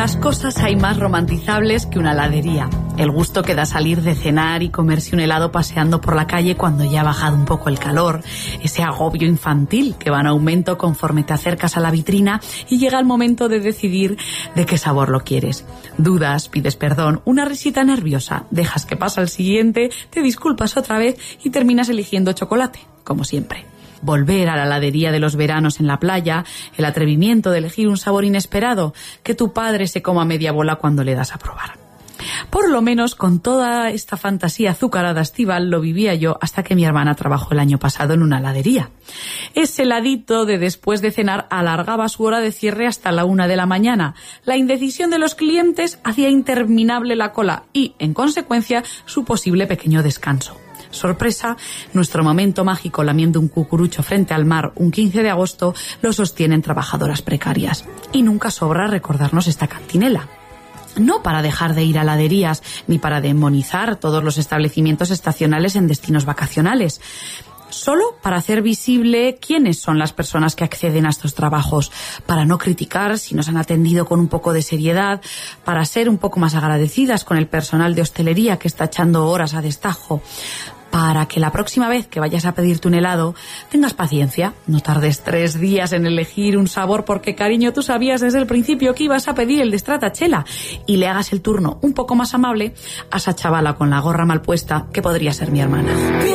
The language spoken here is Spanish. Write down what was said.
Pocas cosas hay más romantizables que una heladería. El gusto que da salir de cenar y comerse un helado paseando por la calle cuando ya ha bajado un poco el calor. Ese agobio infantil que va en aumento conforme te acercas a la vitrina y llega el momento de decidir de qué sabor lo quieres. Dudas, pides perdón, una risita nerviosa, dejas que pasa el siguiente, te disculpas otra vez y terminas eligiendo chocolate, como siempre. Volver a la heladería de los veranos en la playa, el atrevimiento de elegir un sabor inesperado, que tu padre se coma media bola cuando le das a probar. Por lo menos con toda esta fantasía azucarada estival lo vivía yo hasta que mi hermana trabajó el año pasado en una heladería. Ese heladito de después de cenar alargaba su hora de cierre hasta la 1 de la mañana. La indecisión de los clientes hacía interminable la cola y, en consecuencia, su posible pequeño descanso. Sorpresa, nuestro momento mágico lamiendo un cucurucho frente al mar un 15 de agosto lo sostienen trabajadoras precarias. Y nunca sobra recordarnos esta cantinela. No para dejar de ir a heladerías ni para demonizar todos los establecimientos estacionales en destinos vacacionales. Solo para hacer visible quiénes son las personas que acceden a estos trabajos, para no criticar si nos han atendido con un poco de seriedad, para ser un poco más agradecidas con el personal de hostelería que está echando horas a destajo, para que la próxima vez que vayas a pedirte un helado tengas paciencia, no tardes 3 días en elegir un sabor porque, cariño, tú sabías desde el principio que ibas a pedir el de Stracciatella y le hagas el turno un poco más amable a esa chavala con la gorra mal puesta que podría ser mi hermana.